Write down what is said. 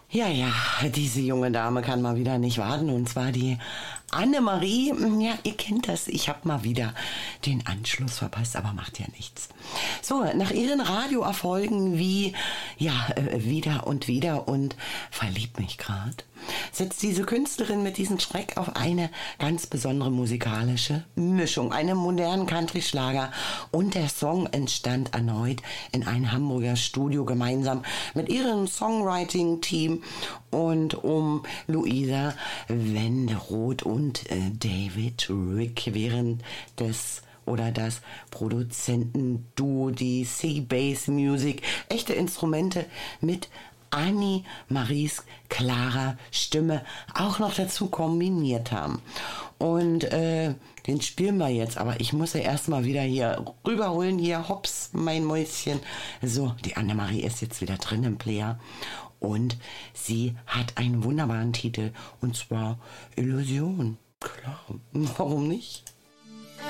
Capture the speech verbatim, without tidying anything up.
Ja, ja, diese junge Dame kann mal wieder nicht warten, und zwar die Annemarie. Ja, ihr kennt das, ich habe mal wieder den Anschluss verpasst, aber macht ja nichts. So, nach ihren Radioerfolgen wie, ja, äh, wieder und wieder und verliebt mich grad, setzt diese Künstlerin mit diesem Schreck auf eine ganz besondere musikalische Mischung, einen modernen Country-Schlager, und der Song entstand erneut in einem Hamburger Studio gemeinsam mit ihrem Songwriting-Team und um Luisa Wenderoth und äh, David Rick während des oder das Produzentenduo, die Seabass Music, echte Instrumente mit Annie Maries klarer Stimme auch noch dazu kombiniert haben. Und äh, den spielen wir jetzt, aber ich muss ja erstmal wieder hier rüberholen. Hier, hops, mein Mäuschen. So, die Annemarie ist jetzt wieder drin im Player. Und sie hat einen wunderbaren Titel, und zwar Illusion. Klar, warum nicht?